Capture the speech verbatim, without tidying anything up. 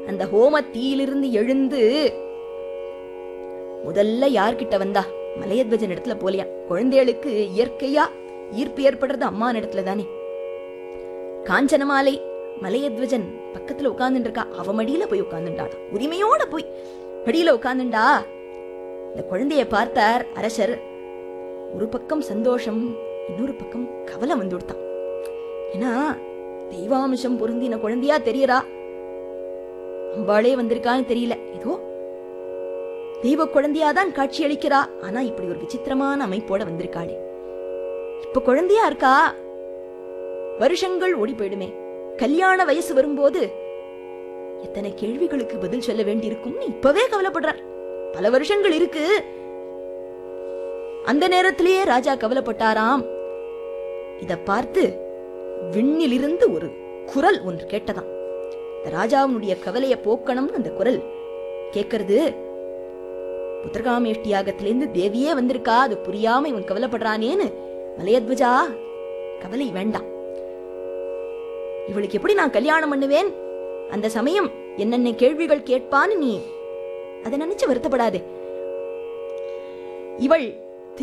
அந்த ஹோம தீயிலிருந்து எழுந்து முதல்ல யார்கிட்ட வந்தா? மலையத்வஜன் இடத்துல போலியா. குழந்தைகளுக்கு இயற்கையா ஈர்ப்பு ஏற்படுறது அம்மா இடத்துல தானே. காஞ்சனமாலை மலையத்வஜன் பக்கத்துல உட்கார்ந்துட்டு இருக்கா. அவ மடியில போய் உட்கார்ந்துட்டாளா, உரிமையோட போய் மடியில உட்கார்ந்துண்டா. இந்த குழந்தைய பார்த்தார் அரசர். ஒரு பக்கம் சந்தோஷம், இன்னொரு பக்கம் கவலை வந்து கொடுத்தான். ஏன்னா தெய்வாம்சம் பொருந்தின குழந்தையா தெரியறா. அம்பாளே வந்திருக்கான்னு தெரியல, ஏதோ தெய்வ குழந்தையாதான் காட்சி அளிக்கிறா. ஆனா இப்படி ஒரு விசித்திரமான அமைப்போட வந்திருக்காளே. இப்ப குழந்தையா இருக்கா, வருஷங்கள் ஓடி போயிடுமே. கல்யாண வயசு வரும்போது எத்தனை கேள்விகளுக்கு பதில் சொல்ல வேண்டி இருக்கும்னு இப்பவே கவலைப்படுறார். பல வருஷங்கள் இருக்கு. அந்த நேரத்திலேயே ராஜா கவலைப்பட்டாராம். இத பார்த்து விண்ணிலிருந்து ஒரு குரல் ஒன்று கேட்டதாம். ராஜாவுடைய கவலையை போக்கணும்னு அந்த குரல் கேட்கறது. புத்திரகாமேஷ்டி யாகத்திலிருந்து தேவியே வந்திருக்கா, அது புரியாம இவன் கவலைப்படுறானேன்னு. மலையத்வஜா, கவலை வேண்டாம். இவளுக்கு எப்படி நான் கல்யாணம் பண்ணுவேன்? அந்த சமயம் என்னென்ன கேள்விகள் கேட்பான்னு நீ அதை நினைச்சு வருத்தப்படாதே. இவள்